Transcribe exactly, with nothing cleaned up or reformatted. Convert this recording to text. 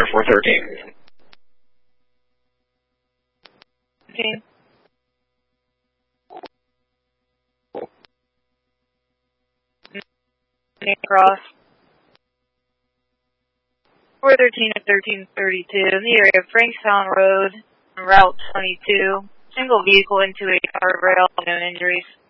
clear for thirteen. Okay. Cross. four thirteen and thirteen thirty-two in the area of Frankstown Road, Route twenty-two. Single vehicle into a guardrail, no injuries.